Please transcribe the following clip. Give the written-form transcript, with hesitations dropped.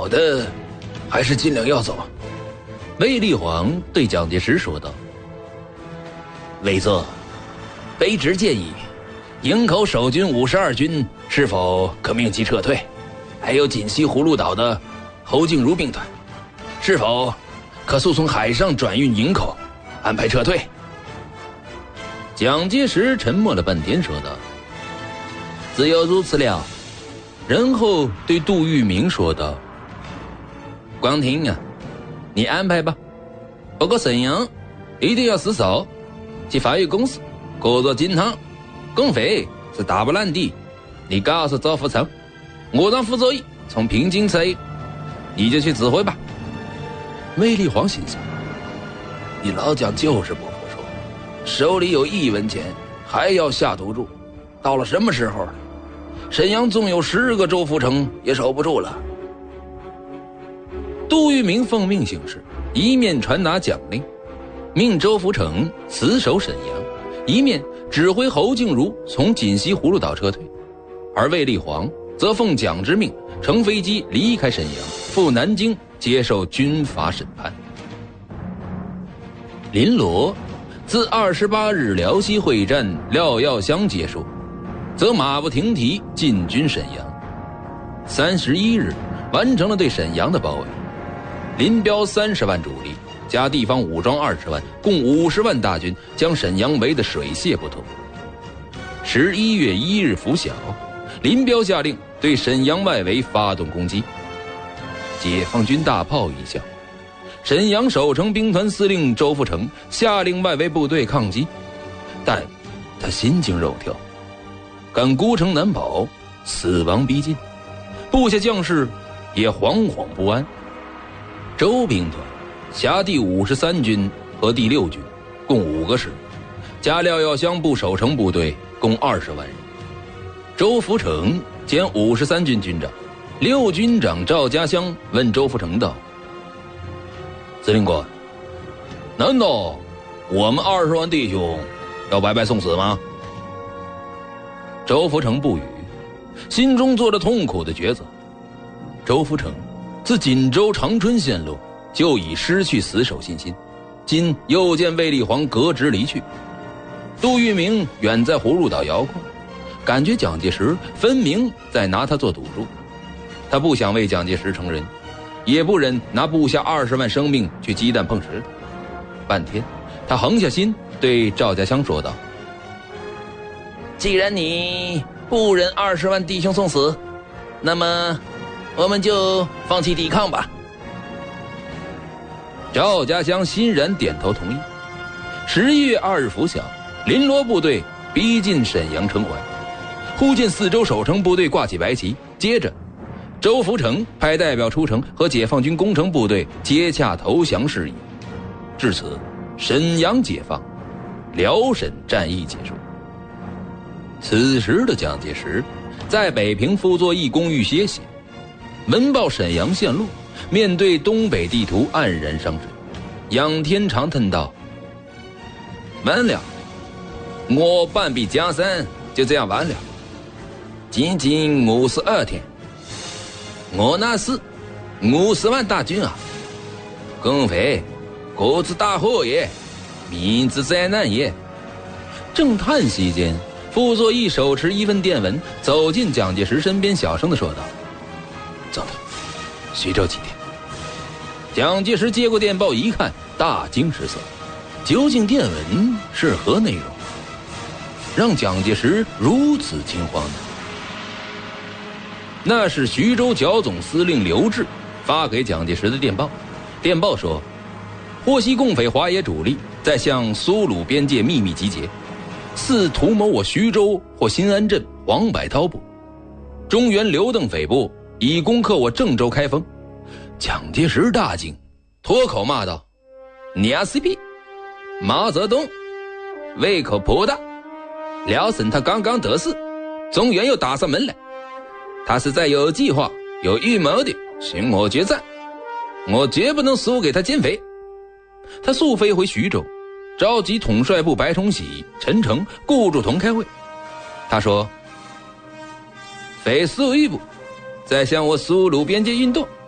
好的，还是尽量要走。 卫立煌对蒋介石说道： 魏泽，卑职建议营口守军52军是否可命其撤退，还有锦西葫芦岛的侯静茹兵团是否可速从海上转运营口，安排撤退。 蒋介石沉默了半天说道：只有如此了。然后对杜聿明说道：光庭啊，你安排吧，不过沈阳一定要死守，去法院公司固若金汤，共匪是打不烂的。你告诉周福成，我让傅作义从平津撤，你就去指挥吧。 卫立煌心想，你老蒋就是不服输，手里有1文钱还要下赌注，到了什么时候了？沈阳纵有10个周福成也守不住了。 杜聿明奉命行事，一面传达蒋令，命周福成死守沈阳，一面指挥侯静茹从锦西葫芦岛撤退，而卫立煌则奉蒋之命乘飞机离开沈阳，赴南京接受军法审判。林罗自28日辽西会战廖耀湘结束，则马不停蹄进军沈阳。31日完成了对沈阳的包围，林彪30万主力加地方武装20万，共50万大军将沈阳围得水泄不通。11月1日拂晓，林彪下令对沈阳外围发动攻击。解放军大炮一响，沈阳守城兵团司令周福成下令外围部队抗击，但他心惊肉跳，感孤城难保，死亡逼近，部下将士也惶惶不安。周兵团辖第53军和第6军，共5个师，加廖耀湘部守城部队共20万人。周福成兼53军军长，6军长赵家湘问周福成道：司令官，难道我们20万弟兄要白白送死吗？周福成不语，心中做着痛苦的抉择。周福成自锦州长春陷落就已失去死守信心，今又见卫立煌革职离去，杜聿明远在葫芦岛遥控，感觉蒋介石分明在拿他做赌注。他不想为蒋介石成人，也不忍拿部下20万生命去鸡蛋碰石头。半天他横下心对赵家湘说道：既然你不忍20万弟兄送死，那么我们就放弃抵抗吧。赵家湘欣然点头同意。11月2日拂晓，林罗部队逼近沈阳城环，忽见4周守城部队挂起白旗，接着周福成派代表出城和解放军攻城部队接洽投降事宜。至此，沈阳解放，辽沈战役结束。此时的蒋介石在北平傅作义公寓歇息，闻报沈阳陷落，面对东北地图黯然伤神。仰天长叹道：完了，我半壁江山就这样完了，仅仅52天，我那是50万大军啊！共匪国之大祸也，民之灾难也。正叹息间，傅作义手持一份电文走进蒋介石身边，小声地说道：总理，徐州几天？蒋介石接过电报一看，大惊失色，究竟电文是何内容，让蒋介石如此惊慌呢？那是徐州剿总司令刘峙发给蒋介石的电报。电报说，获悉共匪华野主力在向苏鲁边界秘密集结，似图谋我徐州或新安镇黄百韬部，中原刘邓匪部已攻克我郑州开封。蒋介石大惊，脱口骂道：娘西逼，毛泽东胃口颇大，辽沈他刚刚得势，中原又打上门来，他是在有计划有预谋的寻我决战，我绝不能输给他奸匪。他速飞回徐州，召集统帅部白崇禧、陈诚、顾祝同开会。他说，匪苏豫部在向我苏鲁边界运动，